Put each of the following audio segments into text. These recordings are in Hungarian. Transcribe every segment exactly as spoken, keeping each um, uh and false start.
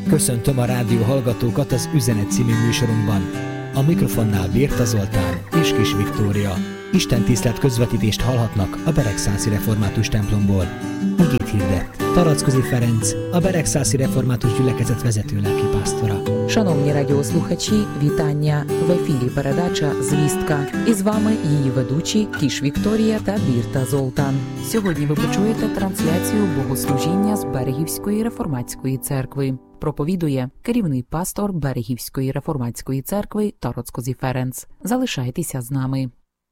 Köszöntöm a rádió hallgatókat az Üzenet című műsorunkban. A mikrofonnál Bérta Zoltán és Kis Viktória. Istentisztelt közvetítést hallhatnak a Beregszászi Református templomból. Igét hirdett Tarackozi Ferenc, a Beregszászi Református gyülekezet vezető lelkipásztora. Шановні радіослухачі, вітання! В ефірі передача «Звістка». І з вами її ведучі Кіш Вікторія та Бірта Золтан. Сьогодні ви почуєте трансляцію богослужіння з Берегівської Реформатської церкви. Проповідує керівний пастор Берегівської Реформатської церкви Tarackozi Ferenc. Залишайтеся з нами.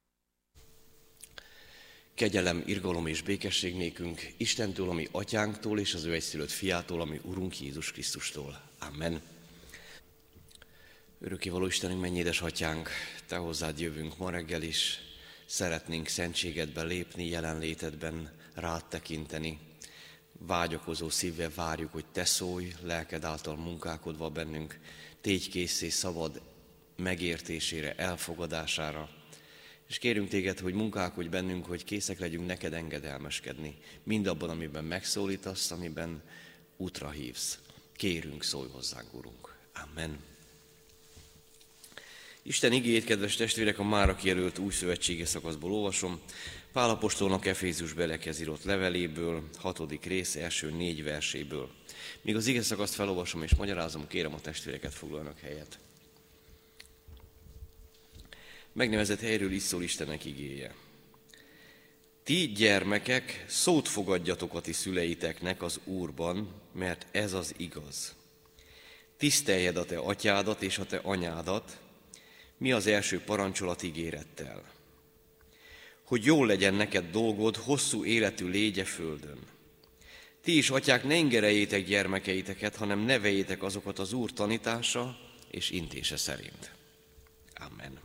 Kegyelem, irgalom és békesség nékünk Istentől, ami atyánktól, és az ő egyszülött fiától, ami Urunk Jézus Krisztustól. Amen. Örökkévaló Istenünk, mennyi édesatyánk, te hozzád jövünk ma reggel is. Szeretnénk szentségedbe lépni, jelenlétedben rád tekinteni. Vágyakozó szívvel várjuk, hogy te szólj, lelked által munkálkodva bennünk. Tégy készé szabad megértésére, elfogadására. És kérünk téged, hogy munkálkodj bennünk, hogy készek legyünk neked engedelmeskedni. Mindabban, amiben megszólítasz, amiben útra hívsz. Kérünk, szólj hozzánk, Urunk. Amen. Isten igéjét, kedves testvérek, a mára kijelölt új szövetségi szakaszból olvasom. Pál apostolnak Efézus-belekhez írott leveléből, hatodik rész, első négy verséből. Míg az ige szakaszt felolvasom és magyarázom, kérem a testvéreket foglalnak helyet. Megnevezett helyről így szól Istennek igéje. Ti gyermekek, szót fogadjatok a ti szüleiteknek az Úrban, mert ez az igaz. Tiszteljed a te atyádat és a te anyádat, mi az első parancsolat ígérettel. Hogy jól legyen neked dolgod, hosszú életű légy a földön. Ti is, atyák, ne ingerejétek gyermekeiteket, hanem neveljétek azokat az Úr tanítása és intése szerint. Amen.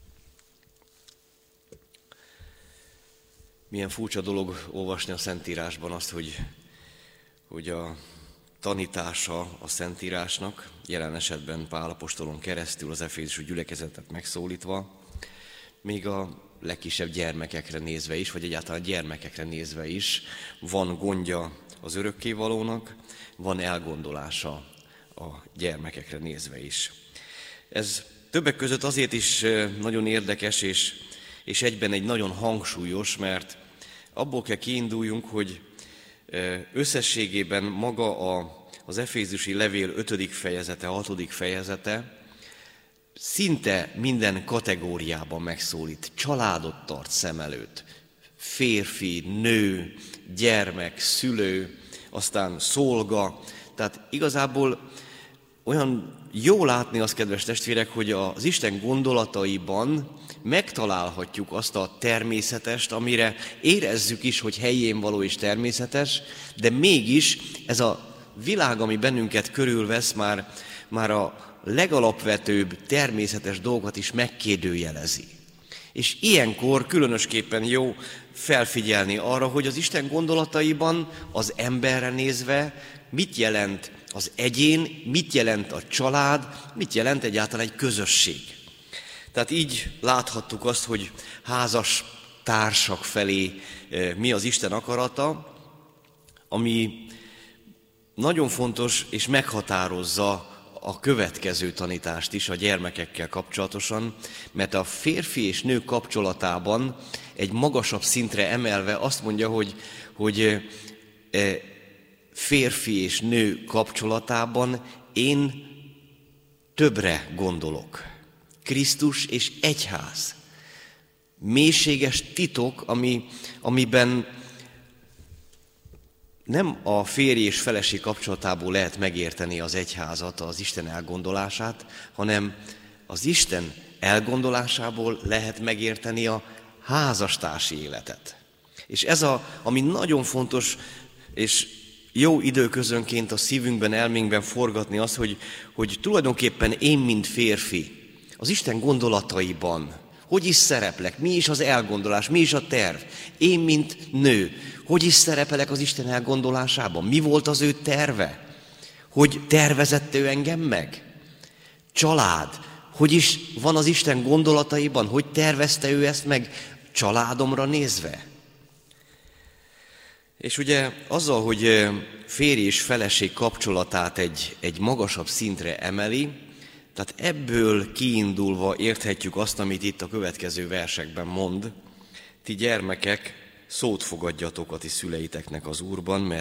Milyen furcsa dolog olvasni a Szentírásban azt, hogy, hogy a tanítása a Szentírásnak, jelen esetben Pál apostolon keresztül az efézusi gyülekezetet megszólítva, még a legkisebb gyermekekre nézve is, vagy egyáltalán gyermekekre nézve is van gondja az örökkévalónak, van elgondolása a gyermekekre nézve is. Ez többek között azért is nagyon érdekes, és, és egyben egy nagyon hangsúlyos, mert abból kell kiinduljunk, hogy összességében maga a, az efézusi levél ötödik fejezete, hatodik fejezete szinte minden kategóriában megszólít. Családot tart szem előtt. Férfi, nő, gyermek, szülő, aztán szolga. Tehát igazából olyan jó látni azt, kedves testvérek, hogy az Isten gondolataiban megtalálhatjuk azt a természetest, amire érezzük is, hogy helyén való és természetes, de mégis ez a világ, ami bennünket körülvesz, már, már a legalapvetőbb természetes dolgokat is megkérdőjelezi. És ilyenkor különösképpen jó felfigyelni arra, hogy az Isten gondolataiban az emberre nézve mit jelent az egyén, mit jelent a család, mit jelent egyáltalán egy közösség. Tehát így láthattuk azt, hogy házas társak felé mi az Isten akarata, ami nagyon fontos és meghatározza a következő tanítást is a gyermekekkel kapcsolatosan, mert a férfi és nő kapcsolatában egy magasabb szintre emelve azt mondja, hogy, hogy férfi és nő kapcsolatában én többre gondolok. Krisztus és egyház. Mélységes titok, ami, amiben nem a férj és feleség kapcsolatából lehet megérteni az egyházat, az Isten elgondolását, hanem az Isten elgondolásából lehet megérteni a házastársi életet. És ez a, ami nagyon fontos, és jó időközönként a szívünkben, elménkben forgatni az, hogy, hogy tulajdonképpen én, mint férfi, az Isten gondolataiban hogy is szereplek, mi is az elgondolás, mi is a terv. Én, mint nő, hogy is szerepelek az Isten elgondolásában? Mi volt az ő terve? Hogy tervezett ő engem meg? Család, hogy is van az Isten gondolataiban? Hogy tervezte ő ezt meg családomra nézve? És ugye azzal, hogy férj és feleség kapcsolatát egy, egy magasabb szintre emeli, tehát ebből kiindulva érthetjük azt, amit itt a következő versekben mond. Ti gyermekek, szót fogadjatok a ti szüleiteknek az Úrban, mert